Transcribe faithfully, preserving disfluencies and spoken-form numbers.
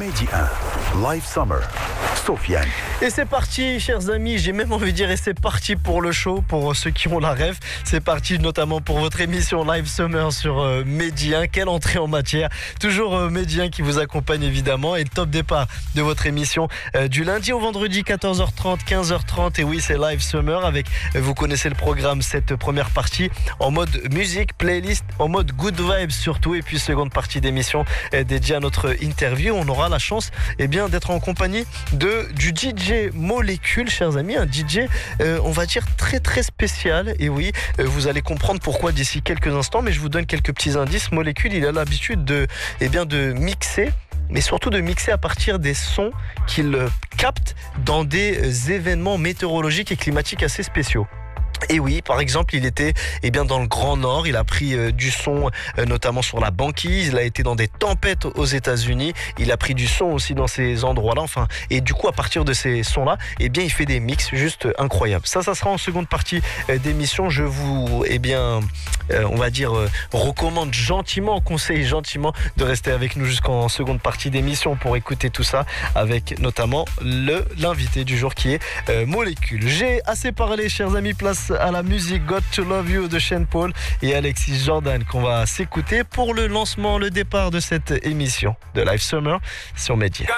Mehdi un, Live Summer, Sofiane. Et c'est parti, chers amis, j'ai même envie de dire et c'est parti pour le show, pour ceux qui ont la rêve. C'est parti notamment pour votre émission Live Summer sur euh, Mehdi un. Quelle entrée en matière. Toujours euh, Mehdi un qui vous accompagne évidemment. Et le top départ de votre émission euh, du lundi au vendredi, quatorze heures trente, quinze heures trente. Et oui, c'est Live Summer avec, euh, vous connaissez le programme, cette première partie en mode musique, playlist, en mode good vibes surtout. Et puis seconde partie d'émission euh, dédiée à notre interview. On aura la chance eh bien, d'être en compagnie de, du D J Molécule, chers amis, un D J, euh, on va dire très très spécial. Et oui, euh, vous allez comprendre pourquoi d'ici quelques instants, mais je vous donne quelques petits indices. Molécule, il a l'habitude de, eh bien, de mixer, mais surtout de mixer à partir des sons qu'il capte dans des événements météorologiques et climatiques assez spéciaux. Et oui, par exemple, il était eh bien, dans le Grand Nord, il a pris euh, du son euh, notamment sur la banquise, il a été dans des tempêtes aux États-Unis, il a pris du son aussi dans ces endroits-là, enfin, et du coup, à partir de ces sons-là, eh bien, il fait des mix juste incroyables. Ça, ça sera en seconde partie euh, d'émission. Je vous, eh bien, euh, on va dire, euh, recommande gentiment, conseille gentiment de rester avec nous jusqu'en seconde partie d'émission pour écouter tout ça avec notamment le l'invité du jour qui est euh, Molécule. J'ai assez parlé, chers amis, place à la musique Got to Love You de Sean Paul et Alexis Jordan qu'on va s'écouter pour le lancement, le départ de cette émission de Live Summer sur Mehdi un.